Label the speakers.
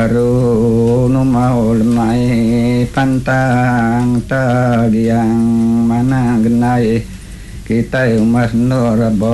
Speaker 1: baru numaul mai pantang tagiang mana genai kita umas nur